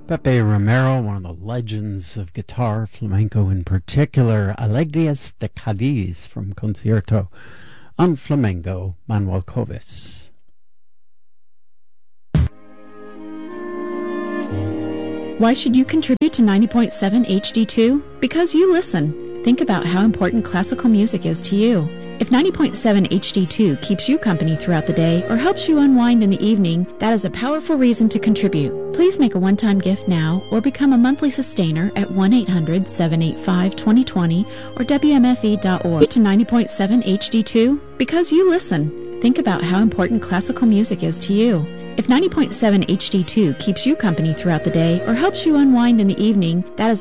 Pepe Romero, one of the legends of guitar, flamenco in particular, Alegrias de Cádiz from Concierto on Flamenco, Manuel Covis. Why should you contribute to 90.7 HD2? Because you listen. Think about how important classical music is to you. If 90.7 HD2 keeps you company throughout the day or helps you unwind in the evening, that is a powerful reason to contribute. Please make a one-time gift now or become a monthly sustainer at 1-800-785-2020 or WMFE.org. To 90.7 HD2? Because you listen. Think about how important classical music is to you. If 90.7 HD2 keeps you company throughout the day or helps you unwind in the evening, that is